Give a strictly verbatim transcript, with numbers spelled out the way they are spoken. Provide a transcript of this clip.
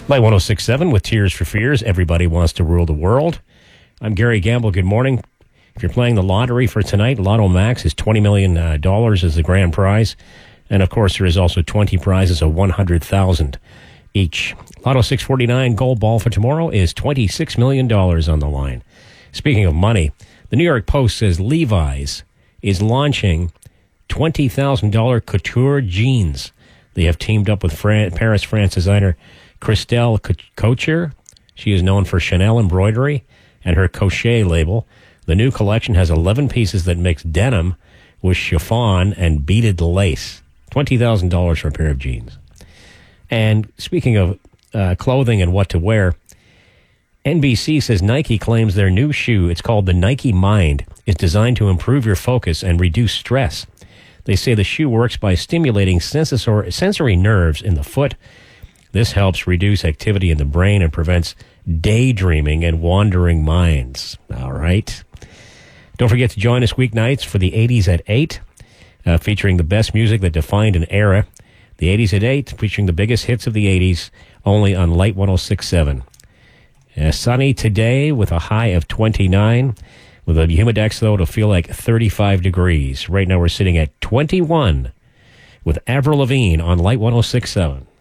Light one oh six point seven with Tears for Fears. Everybody wants to rule the world. I'm Gary Gamble. Good morning. If you're playing the lottery for tonight, Lotto Max is twenty million dollars as the grand prize. And, of course, there is also twenty prizes of one hundred thousand dollars each. Lotto six forty-nine Gold Ball for tomorrow is twenty-six million dollars on the line. Speaking of money, the New York Post says Levi's is launching twenty thousand dollars couture jeans. They have teamed up with Fran- Paris, France designer Christelle Couture. She is known for Chanel embroidery and her Crochet label. The new collection has eleven pieces that mix denim with chiffon and beaded lace. twenty thousand dollars for a pair of jeans. And speaking of uh, clothing and what to wear, N B C says Nike claims their new shoe, it's called the Nike Mind, is designed to improve your focus and reduce stress. They say the shoe works by stimulating sensor- sensory nerves in the foot. This helps reduce activity in the brain and prevents daydreaming and wandering minds. All right. Don't forget to join us weeknights for the eighties at eight, uh, featuring the best music that defined an era. The eighties at eight, featuring the biggest hits of the eighties, only on Light one oh six point seven. Uh, sunny today with a high of twenty-nine. With a humidex, though, it'll feel like thirty-five degrees. Right now we're sitting at twenty-one with Avril Lavigne on Light one oh six point seven.